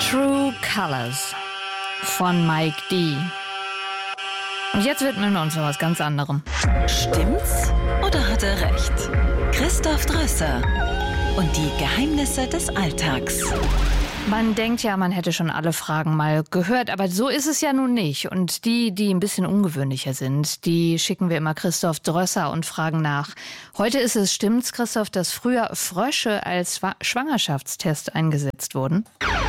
True Colors von Mike D. Und jetzt widmen wir uns noch was ganz anderem. Stimmt's oder hat er recht? Christoph Drösser und die Geheimnisse des Alltags. Man denkt ja, man hätte schon alle Fragen mal gehört, aber so ist es ja nun nicht. Und die ein bisschen ungewöhnlicher sind, die schicken wir immer Christoph Drösser und fragen nach. Heute ist es, stimmt's, Christoph, dass früher Frösche als Schwangerschaftstest eingesetzt wurden?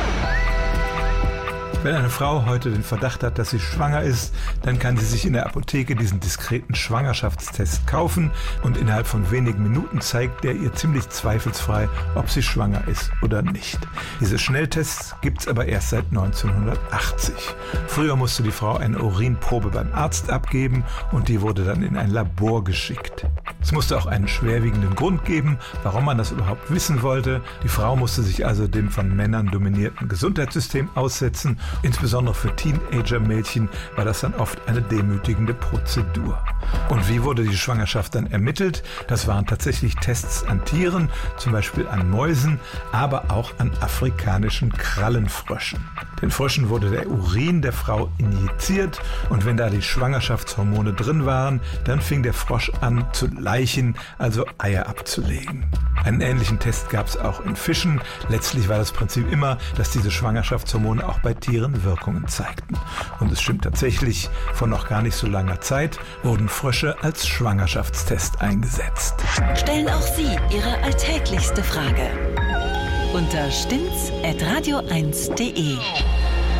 Wenn eine Frau heute den Verdacht hat, dass sie schwanger ist, dann kann sie sich in der Apotheke diesen diskreten Schwangerschaftstest kaufen und innerhalb von wenigen Minuten zeigt der ihr ziemlich zweifelsfrei, ob sie schwanger ist oder nicht. Diese Schnelltests gibt's aber erst seit 1980. Früher musste die Frau eine Urinprobe beim Arzt abgeben und die wurde dann in ein Labor geschickt. Es musste auch einen schwerwiegenden Grund geben, warum man das überhaupt wissen wollte. Die Frau musste sich also dem von Männern dominierten Gesundheitssystem aussetzen. Insbesondere für Teenager-Mädchen war das dann oft eine demütigende Prozedur. Und wie wurde die Schwangerschaft dann ermittelt? Das waren tatsächlich Tests an Tieren, zum Beispiel an Mäusen, aber auch an afrikanischen Krallenfröschen. Den Fröschen wurde der Urin der Frau injiziert und wenn da die Schwangerschaftshormone drin waren, dann fing der Frosch an zu laichen, also Eier abzulegen. Einen ähnlichen Test gab es auch in Fischen. Letztlich war das Prinzip immer, dass diese Schwangerschaftshormone auch bei Tieren Wirkungen zeigten. Und es stimmt tatsächlich, vor noch gar nicht so langer Zeit wurden Frösche als Schwangerschaftstest eingesetzt. Stellen auch Sie Ihre alltäglichste Frage unter stimmt's@radio1.de.